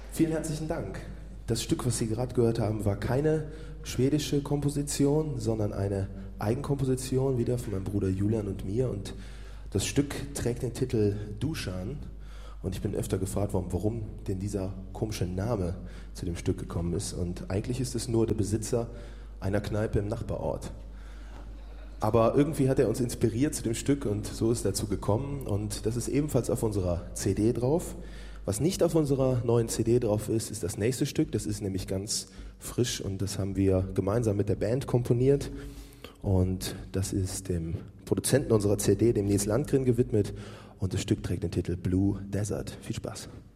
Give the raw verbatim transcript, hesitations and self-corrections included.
Vielen herzlichen Dank. Das Stück, was Sie gerade gehört haben, war keine schwedische Komposition, sondern eine Eigenkomposition wieder von meinem Bruder Julian und mir. Und das Stück trägt den Titel Dusan. Und ich bin öfter gefragt worden, warum denn dieser komische Name zu dem Stück gekommen ist. Und eigentlich ist es nur der Besitzer einer Kneipe im Nachbarort. Aber irgendwie hat er uns inspiriert zu dem Stück und so ist es dazu gekommen. Und das ist ebenfalls auf unserer C D drauf. Was nicht auf unserer neuen C D drauf ist, ist das nächste Stück. Das ist nämlich ganz frisch und das haben wir gemeinsam mit der Band komponiert. Und das ist dem Produzenten unserer C D, dem Nils Landgren, gewidmet. Und das Stück trägt den Titel Blue Desert. Viel Spaß.